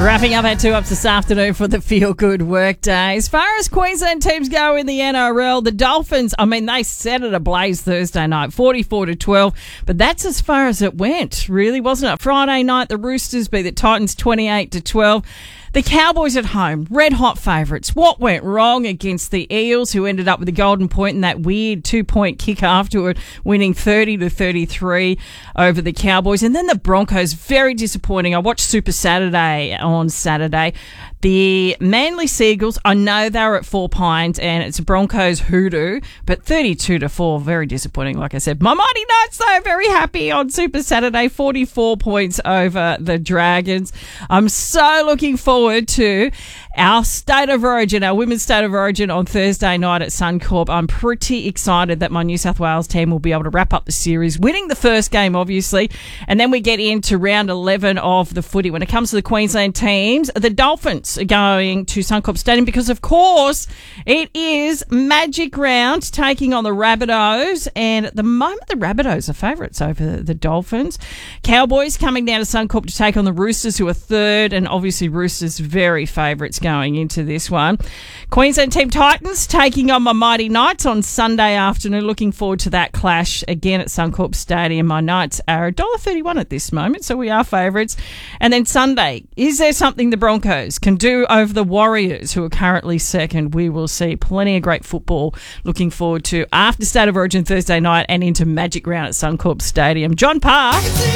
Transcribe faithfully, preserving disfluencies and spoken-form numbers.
Wrapping up our two ups this afternoon for the Feel Good Workday. As far as Queensland teams go in the N R L, the Dolphins, I mean, they set it ablaze Thursday night, forty-four to twelve, but that's as far as it went, really, wasn't it? Friday night, the Roosters beat the Titans twenty-eight to twelve. The Cowboys at home, red-hot favourites. What went wrong against the Eels, who ended up with a golden point in that weird two-point kick afterward, winning thirty to thirty-three over the Cowboys. And then the Broncos, very disappointing. I watched Super Saturday on Saturday. The Manly Seagulls, I know they were at Four Pines and it's Broncos hoodoo, but thirty-two to four, very disappointing, like I said. My Mighty Knights, though, very happy on Super Saturday, forty-four points over the Dragons. I'm so looking forward to our State of Origin, our Women's State of Origin on Thursday night at Suncorp. I'm pretty excited that my New South Wales team will be able to wrap up the series, winning the first game, obviously, and then we get into round eleven of the footy. When it comes to the Queensland teams, the Dolphins are going to Suncorp Stadium because, of course, it is Magic Round taking on the Rabbitohs, and at the moment the Rabbitohs are favourites over the Dolphins. Cowboys coming down to Suncorp to take on the Roosters, who are third, and obviously Roosters very favourites going into this one. Queensland Team Titans taking on my Mighty Knights on Sunday afternoon. Looking forward to that clash again at Suncorp Stadium. My Knights are one dollar thirty-one at this moment, so we are favourites. And then Sunday, is there something the Broncos can do over the Warriors, who are currently second? We will see plenty of great football looking forward to after State of Origin Thursday night and into Magic Round at Suncorp Stadium. John Parr.